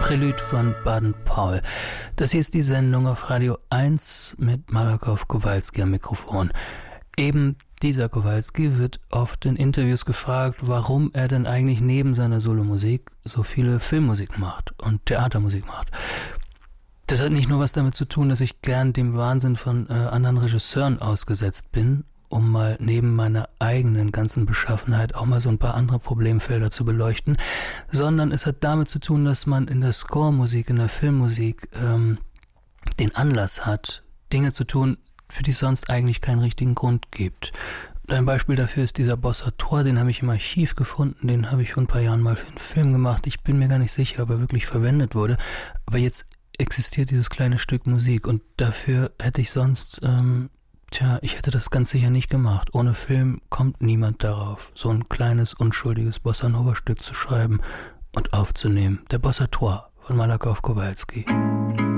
Prälude von Baden-Powell. Das hier ist die Sendung auf Radio 1 mit Malakoff Kowalski am Mikrofon. Eben dieser Kowalski wird oft in Interviews gefragt, warum er denn eigentlich neben seiner Solomusik so viele Filmmusik macht und Theatermusik macht. Das hat nicht nur was damit zu tun, dass ich gern dem Wahnsinn von anderen Regisseuren ausgesetzt bin, um mal neben meiner eigenen ganzen Beschaffenheit auch mal so ein paar andere Problemfelder zu beleuchten, sondern es hat damit zu tun, dass man in der Score-Musik, in der Filmmusik den Anlass hat, Dinge zu tun, für die es sonst eigentlich keinen richtigen Grund gibt. Und ein Beispiel dafür ist dieser Bossa Tor, den habe ich im Archiv gefunden, den habe ich vor ein paar Jahren mal für einen Film gemacht. Ich bin mir gar nicht sicher, ob er wirklich verwendet wurde, aber jetzt existiert dieses kleine Stück Musik und dafür hätte ich sonst... ich hätte das ganz sicher nicht gemacht. Ohne Film kommt niemand darauf, so ein kleines, unschuldiges Bossa-Nova-Stück zu schreiben und aufzunehmen. Der Bossa Tor von Malakoff Kowalski.